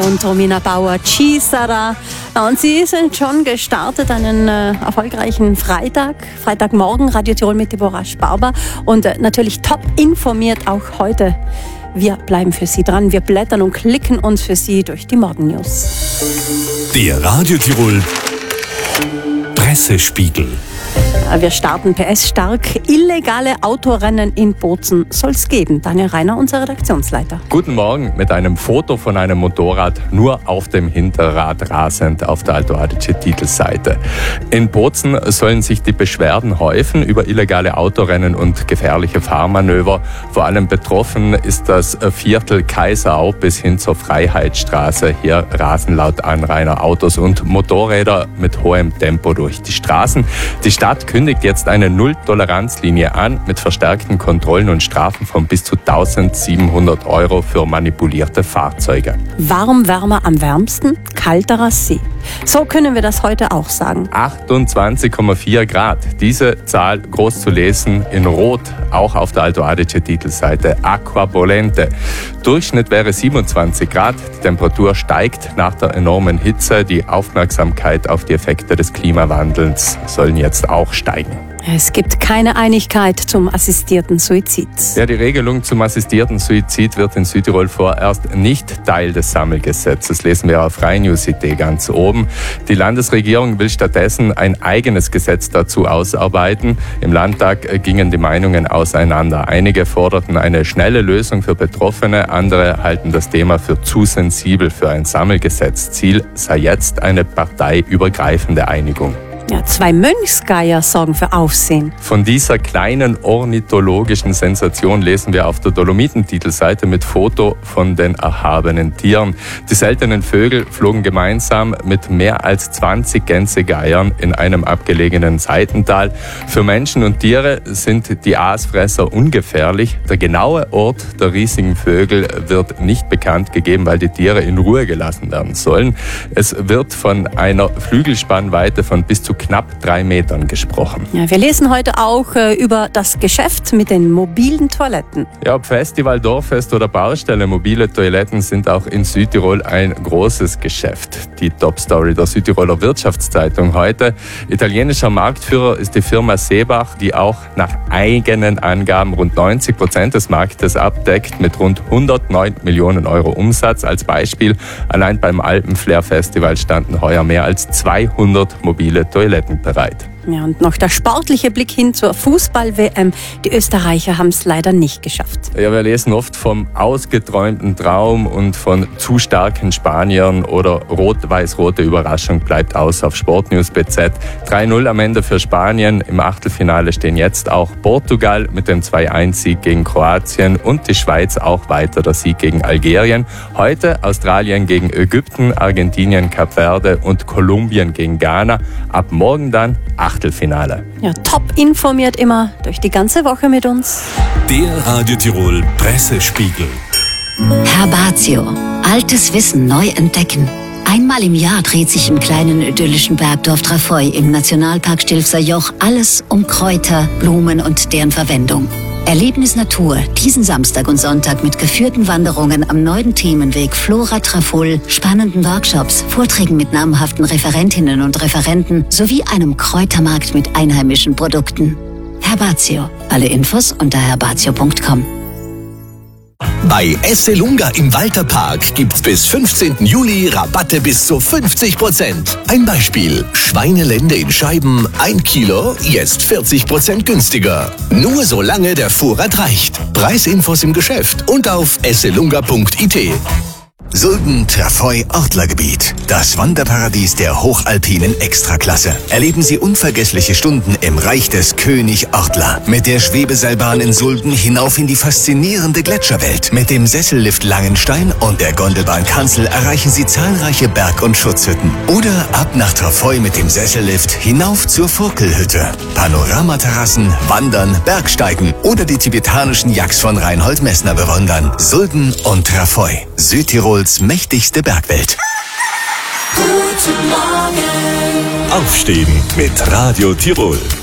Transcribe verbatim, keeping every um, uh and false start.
Und Romina Bauer, Cisara. Und sie sind schon gestartet, einen äh, erfolgreichen Freitag, Freitagmorgen, Radio Tirol mit Deborah Sparber. Und äh, natürlich top informiert auch heute. Wir bleiben für Sie dran, wir blättern und klicken uns für Sie durch die Morgennews. Der Radio Tirol Pressespiegel. Wir starten P S stark. Illegale Autorennen in Bozen soll es geben. Daniel Reiner, unser Redaktionsleiter. Guten Morgen. Mit einem Foto von einem Motorrad nur auf dem Hinterrad rasend auf der Alto Adige-Titelseite. In Bozen sollen sich die Beschwerden häufen über illegale Autorennen und gefährliche Fahrmanöver. Vor allem betroffen ist das Viertel Kaiserau bis hin zur Freiheitsstraße. Hier rasen laut Anrainer Autos und Motorräder mit hohem Tempo durch die Straßen. Die Stadt kündigt jetzt eine Null-Toleranz-Linie an mit verstärkten Kontrollen und Strafen von bis zu eintausendsiebenhundert Euro für manipulierte Fahrzeuge. Warm, wärmer am wärmsten, kalterer See. So können wir das heute auch sagen. achtundzwanzig Komma vier Grad. Diese Zahl groß zu lesen in Rot, auch auf der Alto Adige-Titelseite. Acqua bollente. Durchschnitt wäre siebenundzwanzig Grad. Die Temperatur steigt nach der enormen Hitze. Die Aufmerksamkeit auf die Effekte des Klimawandels sollen jetzt auch steigen. Es gibt keine Einigkeit zum assistierten Suizid. Ja, die Regelung zum assistierten Suizid wird in Südtirol vorerst nicht Teil des Sammelgesetzes, lesen wir auf Freinews punkt it ganz oben. Die Landesregierung will stattdessen ein eigenes Gesetz dazu ausarbeiten. Im Landtag gingen die Meinungen auseinander. Einige forderten eine schnelle Lösung für Betroffene, andere halten das Thema für zu sensibel für ein Sammelgesetz. Ziel sei jetzt eine parteiübergreifende Einigung. Ja, zwei Mönchsgeier sorgen für Aufsehen. Von dieser kleinen ornithologischen Sensation lesen wir auf der Dolomiten-Titelseite mit Foto von den erhabenen Tieren. Die seltenen Vögel flogen gemeinsam mit mehr als zwanzig Gänsegeiern in einem abgelegenen Seitental. Für Menschen und Tiere sind die Aasfresser ungefährlich. Der genaue Ort der riesigen Vögel wird nicht bekannt gegeben, weil die Tiere in Ruhe gelassen werden sollen. Es wird von einer Flügelspannweite von bis zu knapp drei Metern gesprochen. Ja, wir lesen heute auch äh, über das Geschäft mit den mobilen Toiletten. Ja, ob Festival, Dorffest oder Baustelle, mobile Toiletten sind auch in Südtirol ein großes Geschäft. Die Top-Story der Südtiroler Wirtschaftszeitung heute. Italienischer Marktführer ist die Firma Seebach, die auch nach eigenen Angaben rund neunzig Prozent des Marktes abdeckt mit rund hundertneun Millionen Euro Umsatz. Als Beispiel, allein beim Alpenflair Festival standen heuer mehr als zweihundert mobile Toiletten bereit. Ja, und noch der sportliche Blick hin zur Fußball-W M. Die Österreicher haben es leider nicht geschafft. Ja, wir lesen oft vom ausgeträumten Traum und von zu starken Spaniern oder rot-weiß-rote Überraschung bleibt aus auf Sportnews punkt b z. drei null am Ende für Spanien. Im Achtelfinale stehen jetzt auch Portugal mit dem zwei eins Sieg gegen Kroatien und die Schweiz auch weiter der Sieg gegen Algerien. Heute Australien gegen Ägypten, Argentinien, Kap Verde und Kolumbien gegen Ghana. Ab morgen dann Achtelfinale. Ja, top informiert immer durch die ganze Woche mit uns. Der Radio Tirol Pressespiegel. Herbatio. Altes Wissen neu entdecken. Einmal im Jahr dreht sich im kleinen idyllischen Bergdorf Trafoi im Nationalpark Stilfser Joch alles um Kräuter, Blumen und deren Verwendung. Erlebnis Natur, diesen Samstag und Sonntag mit geführten Wanderungen am neuen Themenweg Flora Trafol, spannenden Workshops, Vorträgen mit namhaften Referentinnen und Referenten sowie einem Kräutermarkt mit einheimischen Produkten. Herbatio. Alle Infos unter herbatio punkt com. Bei Esselunga im Walterpark gibt's bis fünfzehnten Juli Rabatte bis zu fünfzig Prozent. Ein Beispiel: Schweinelende in Scheiben, ein Kilo, jetzt vierzig Prozent günstiger. Nur solange der Vorrat reicht. Preisinfos im Geschäft und auf esselunga punkt it. Sulden-Trafoi-Ortlergebiet. Das Wanderparadies der hochalpinen Extraklasse. Erleben Sie unvergessliche Stunden im Reich des König Ortler. Mit der Schwebeseilbahn in Sulden hinauf in die faszinierende Gletscherwelt. Mit dem Sessellift Langenstein und der Gondelbahn Kanzel erreichen Sie zahlreiche Berg- und Schutzhütten. Oder ab nach Trafoi mit dem Sessellift hinauf zur Furkelhütte. Panoramaterrassen, Wandern, Bergsteigen oder die tibetanischen Yaks von Reinhold Messner bewundern. Sulden und Trafoi. Südtirol mächtigste Bergwelt. Guten Morgen. Aufstehen mit Radio Tirol.